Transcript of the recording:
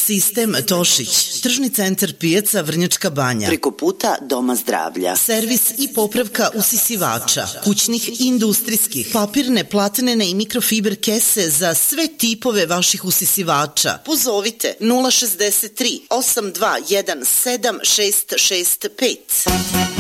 Sistem Tošić, tržni centar pijaca Vrnjačka Banja. Preko puta Doma zdravlja. Servis i popravka usisivača, kućnih i industrijskih, papirne, platnene i mikrofiber kese za sve tipove vaših usisivača. Pozovite 063 8217 665.